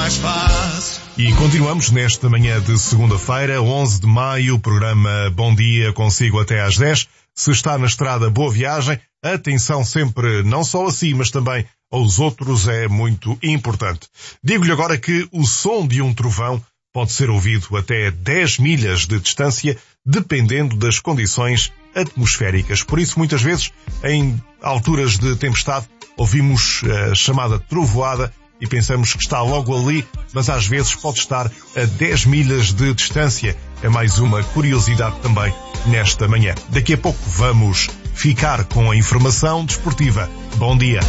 mais fácil. E continuamos nesta manhã de segunda-feira, 11 de maio, o programa Bom Dia consigo até às 10. Se está na estrada, boa viagem. Atenção sempre, não só a si, mas também aos outros, é muito importante. Digo-lhe agora que o som de um trovão pode ser ouvido até 10 milhas de distância, dependendo das condições atmosféricas. Por isso, muitas vezes, em alturas de tempestade, ouvimos a chamada trovoada e pensamos que está logo ali, mas às vezes pode estar a 10 milhas de distância. É mais uma curiosidade também nesta manhã. Daqui a pouco vamos ficar com a informação desportiva. Bom dia.